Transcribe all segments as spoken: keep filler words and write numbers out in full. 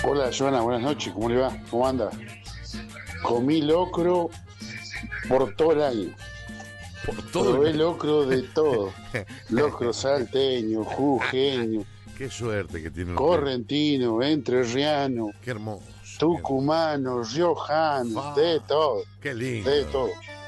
Hola, Joana, buenas noches, ¿cómo le va? ¿Cómo anda? Comí locro por todo el año. Por todo Probé el... locro de todo. Locro salteño, jujeño, Qué suerte que tiene usted. correntino, entrerriano, Qué hermoso. tucumano, riojano, Fa. de todo, Qué lindo. de todo.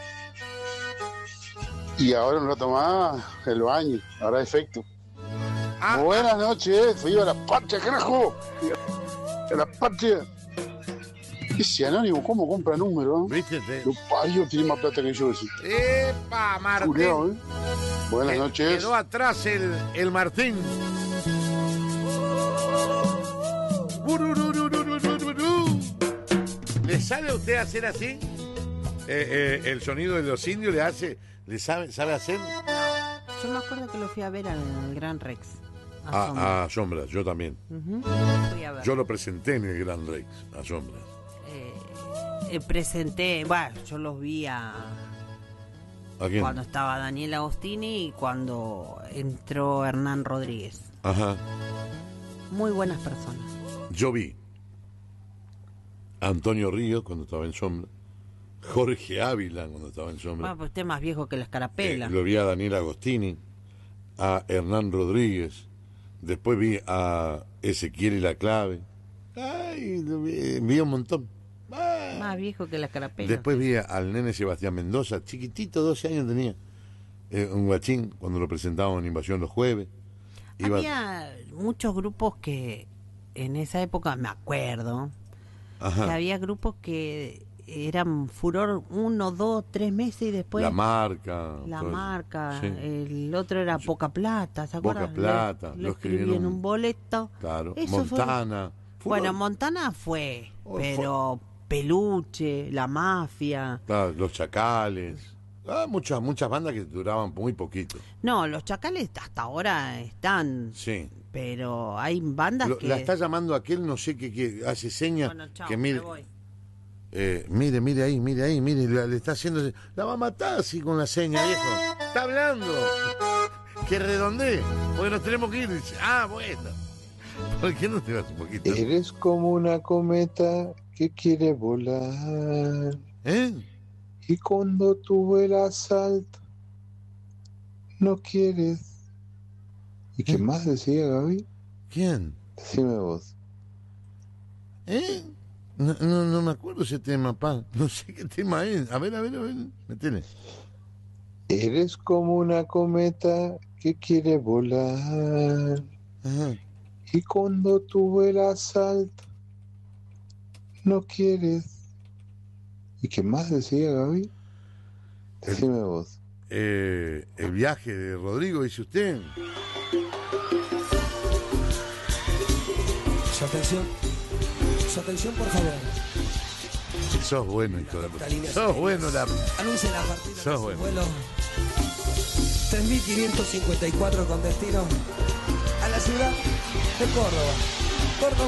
Y ahora un rato más, el baño, hará efecto. Ah, Buenas noches, fui a la patria, carajo. A la patria. Ese anónimo, ¿cómo compra número? ¿No? ¿Viste? Te... Lo parió, tiene más plata que yo. Ese. ¡Epa, Martín! Culeado, ¿eh? Buenas Que- noches. Quedó atrás el, el Martín. Urururururururu. ¿Le sale a usted hacer así? Eh, eh, el sonido de los indios le hace, le sabe, sabe hacer Yo me acuerdo que lo fui a ver al Gran Rex. A Sombra. a, a Sombras, yo también. Ujú. Fui a ver. Yo lo presenté en el Gran Rex, a Sombras. Eh, eh, presenté, bueno, yo los vi a ¿A quién? cuando estaba Daniel Agostini y cuando entró Hernán Rodríguez. Ajá. Muy buenas personas. Yo vi a Antonio Ríos cuando estaba en Sombra, Jorge Ávila cuando estaba en Sombra. Bueno, pues usted es más viejo que la escarapela. Eh, lo vi a Daniel Agostini, a Hernán Rodríguez, después vi a Ezequiel y la Clave. Ay, lo vi, vi un montón. Ah. Más viejo que la escarapela. Después vi al nene Sebastián Mendoza, chiquitito, doce años tenía, eh, un guachín, cuando lo presentábamos en Invasión los jueves. Iba... Había muchos grupos que en esa época, me acuerdo, Ajá. que había grupos que eran furor uno, dos, tres meses y después... La Marca. La todo eso. Marca, Sí. el otro era Poca Plata, ¿se Poca acuerdan? Plata, Lo, lo lo escribí escribieron- en un boleto. Claro, Eso fue- Montana. Fue- Bueno, Montana fue, Oh, pero Peluche, La Mafia... Claro, los Chacales. Ah, muchas, muchas bandas que duraban muy poquito. No, los Chacales hasta ahora están, Sí. pero hay bandas Lo- que... La está llamando aquel, no sé qué, qué hace señas. Bueno, chao, que me mire, voy. eh, mire, mire ahí, mire ahí, mire, le, le está haciendo. La va a matar así con la seña, viejo. Está hablando. Que redondee, porque nos tenemos que ir. Dice, ah, bueno. ¿Por qué no te vas un poquito? Eres como una cometa que quiere volar. ¿Eh? Y cuando tú vuelas alto, no quieres. ¿Y qué ¿Eh? más decía Gaby? ¿Quién? Decime vos. ¿Eh? No, no, no me acuerdo ese tema, pa. No sé qué tema es. A ver, a ver, a ver. Metele. Eres como una cometa que quiere volar. Ajá. Y cuando tú vuelas alto, no quieres. ¿Y qué más decía Gaby? Decime vos. Eh, el viaje de Rodrigo, dice usted. Su atención. Su atención, por favor. Sos bueno, hijo de puta. Línea Sos bueno, la. Anuncia la partida Sos de su bueno. vuelo tres mil quinientos cincuenta y cuatro con destino a la ciudad de Córdoba. Córdoba.